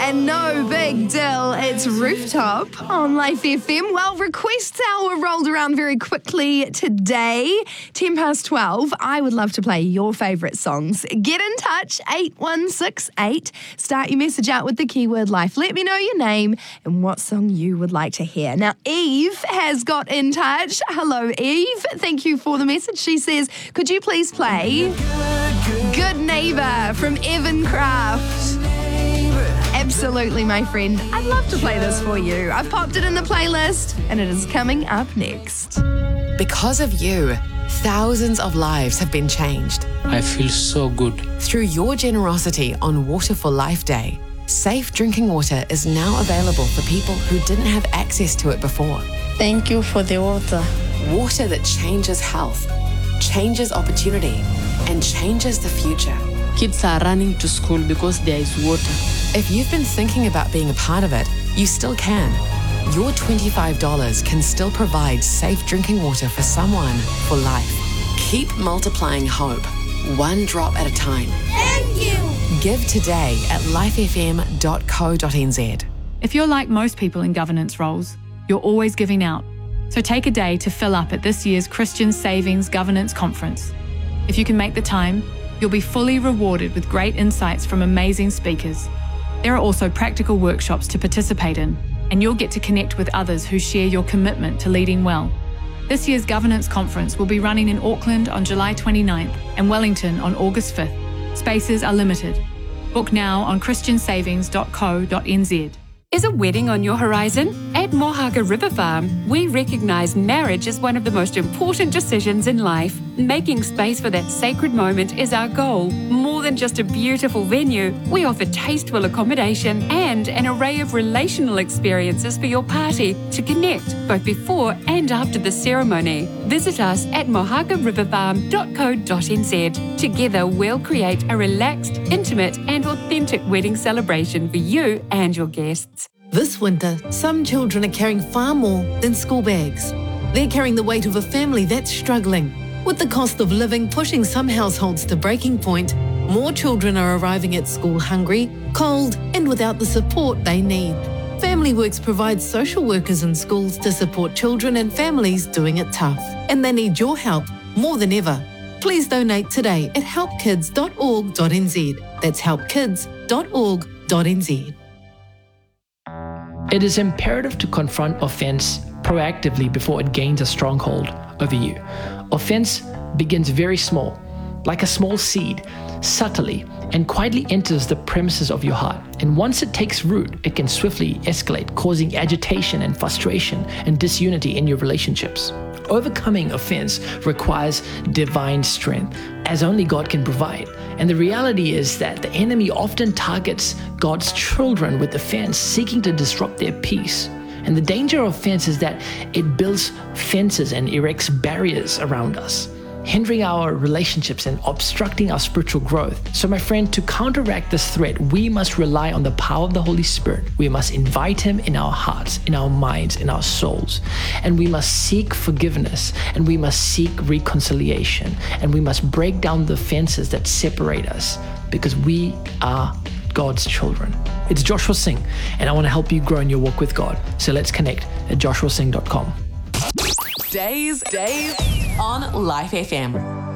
And no big deal, it's Rooftop on Life FM. Well, requests hour rolled around very quickly today. 12:10. I would love to play your favourite songs. Get in touch, 8168. Start your message out with the keyword life. Let me know your name and what song you would like to hear. Now, Eve has got in touch. Hello, Eve. Thank you for the message. She says, could you please play Good Neighbour from Evan Craft? Absolutely, my friend. I'd love to play this for you. I've popped it in the playlist and it is coming up next. Because of you, thousands of lives have been changed. I feel so good. Through your generosity on Water for Life Day, safe drinking water is now available for people who didn't have access to it before. Thank you for the water. Water that changes health, changes opportunity, and changes the future. Kids are running to school because there is water. If you've been thinking about being a part of it, you still can. Your $25 can still provide safe drinking water for someone for life. Keep multiplying hope, one drop at a time. Thank you. Give today at lifefm.co.nz. If you're like most people in governance roles, you're always giving out. So take a day to fill up at this year's Christian Savings Governance Conference. If you can make the time, you'll be fully rewarded with great insights from amazing speakers. There are also practical workshops to participate in, and you'll get to connect with others who share your commitment to leading well. This year's Governance Conference will be running in Auckland on July 29th and Wellington on August 5th. Spaces are limited. Book now on christiansavings.co.nz. Is a wedding on your horizon? At Mohaka River Farm, we recognise marriage as one of the most important decisions in life. Making space for that sacred moment is our goal. More than just a beautiful venue, we offer tasteful accommodation and an array of relational experiences for your party to connect both before and after the ceremony. Visit us at mohakariverfarm.co.nz. Together, we'll create a relaxed, intimate and authentic wedding celebration for you and your guests. This winter, some children are carrying far more than school bags. They're carrying the weight of a family that's struggling. With the cost of living pushing some households to breaking point, more children are arriving at school hungry, cold, and without the support they need. Family Works provides social workers in schools to support children and families doing it tough. And they need your help more than ever. Please donate today at helpkids.org.nz. That's helpkids.org.nz. It is imperative to confront offense proactively before it gains a stronghold over you. Offense begins very small, like a small seed, subtly and quietly enters the premises of your heart. And once it takes root, it can swiftly escalate, causing agitation and frustration and disunity in your relationships. Overcoming offense requires divine strength, as only God can provide. And the reality is that the enemy often targets God's children with offense, seeking to disrupt their peace. And the danger of offense is that it builds fences and erects barriers around us, hindering our relationships and obstructing our spiritual growth. So my friend, to counteract this threat, we must rely on the power of the Holy Spirit. We must invite Him in our hearts, in our minds, in our souls. And we must seek forgiveness, and we must seek reconciliation, and we must break down the fences that separate us, because we are God's children. It's Joshua Singh, and I want to help you grow in your walk with God. So let's connect at joshuasingh.com. Days on Life FM.